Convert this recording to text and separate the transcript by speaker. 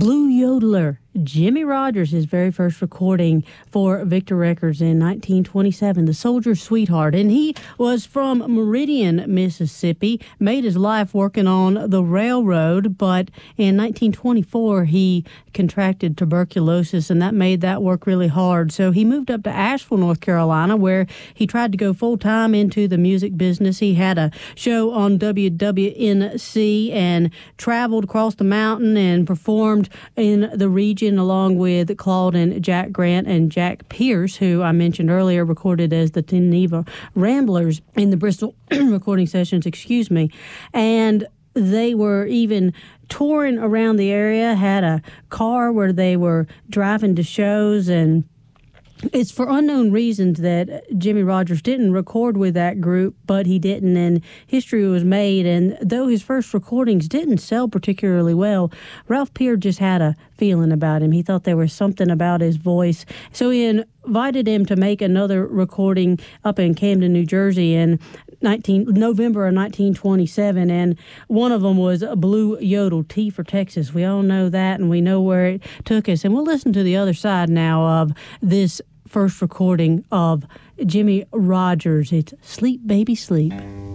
Speaker 1: Blue Yodeler, Jimmie Rodgers, his very first recording for Victor Records in 1927, The Soldier's Sweetheart. And he was from Meridian, Mississippi, made his life working on the railroad, but in 1924 he contracted tuberculosis, and that made that work really hard. So he moved up to Asheville, North Carolina, where he tried to go full-time into the music business. He had a show on WWNC and traveled across the mountain and performed in the region along with Claude and Jack Grant and Jack Pierce, who I mentioned earlier, recorded as the Geneva Ramblers in the Bristol recording sessions, and they were even touring around the area, had a car where they were driving to shows, and it's for unknown reasons that Jimmie Rodgers didn't record with that group, but he didn't, and history was made. And though his first recordings didn't sell particularly well, Ralph Peer just had a feeling about him. He thought there was something about his voice. So he invited him to make another recording up in Camden, New Jersey in November of 1927, and one of them was Blue Yodel, T for Texas. We all know that, and we know where it took us. And we'll listen to the other side now of this first recording of Jimmie Rodgers. It's Sleep, Baby, Sleep.